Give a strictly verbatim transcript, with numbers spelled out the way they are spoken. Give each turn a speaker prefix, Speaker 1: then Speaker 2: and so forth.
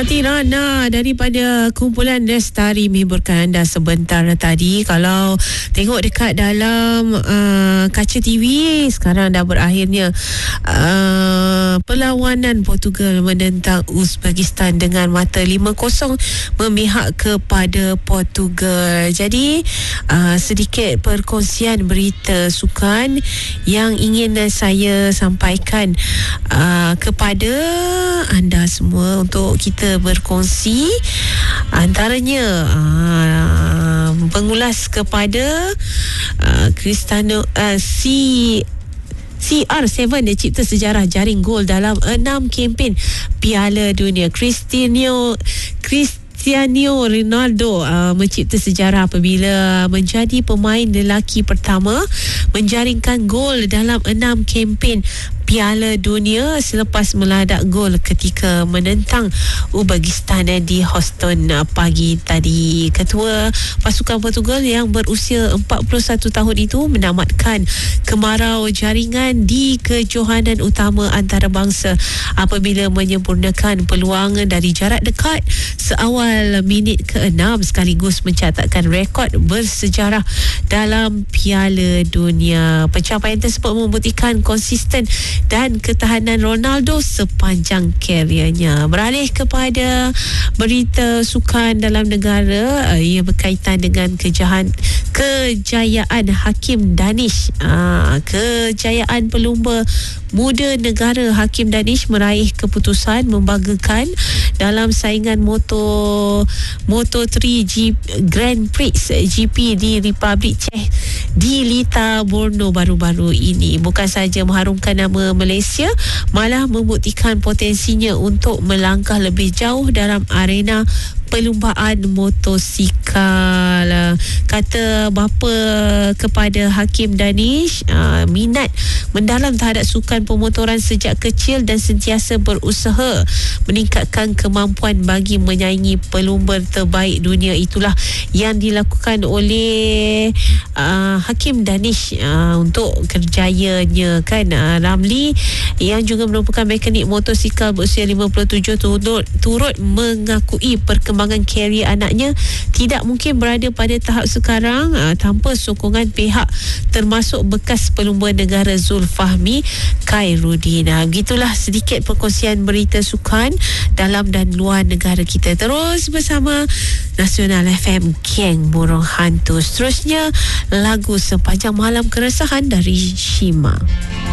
Speaker 1: Hati Rana daripada kumpulan Lestari menghiburkan anda sebentar tadi. Kalau tengok dekat dalam uh, kaca T V, sekarang dah berakhirnya uh, perlawanan Portugal menentang Uzbekistan dengan mata lima kosong memihak kepada Portugal. Jadi uh, sedikit perkongsian berita sukan yang ingin saya sampaikan uh, kepada anda semua untuk kita berkongsi, antaranya uh, pengulas kepada uh, Cristiano uh, si C R tujuh dia cipta sejarah jaring gol dalam enam kempen Piala Dunia. Cristiano Cristiano Ronaldo uh, mencipta sejarah apabila menjadi pemain lelaki pertama menjaringkan gol dalam enam kempen Piala Dunia selepas meladak gol ketika menentang Uzbekistan di Houston pagi tadi. Ketua pasukan Portugal yang berusia empat puluh satu tahun itu menamatkan kemarau jaringan di kejohanan utama antarabangsa apabila menyempurnakan peluang dari jarak dekat seawal minit keenam sekaligus mencatatkan rekod bersejarah dalam Piala Dunia. Pencapaian tersebut membuktikan konsisten dan ketahanan Ronaldo sepanjang kariernya. Beralih kepada berita sukan dalam negara, ia berkaitan dengan kejahan, kejayaan Hakim Danish. Aa, kejayaan pelumba muda negara Hakim Danish meraih keputusan membanggakan dalam saingan moto Moto tiga G, Grand Prix G P di Republik Czech di Lita Brno baru-baru ini. Bukan sahaja mengharumkan nama Malaysia, malah membuktikan potensinya untuk melangkah lebih jauh dalam arena perlumbaan motosikal. Kata bapa kepada Hakim Danish, uh, minat mendalam terhadap sukan pemotoran sejak kecil dan sentiasa berusaha meningkatkan kemampuan bagi menyaingi pelumba terbaik dunia. Itulah yang dilakukan oleh uh, Hakim Danish uh, untuk kerjayanya kan. uh, Ramli yang juga merupakan mekanik motosikal berusia lima puluh tujuh turut, turut mengakui perkembangan karier anaknya tidak mungkin berada pada tahap sekarang uh, tanpa sokongan pihak termasuk bekas pelumba negara Zulfahmi Khairuddin. Uh, begitulah sedikit perkongsian berita sukan dalam dan luar negara kita. Terus bersama Nasional F M, Geng Burung Hantu. Seterusnya lagu Sepanjang Malam Keresahan dari Shima.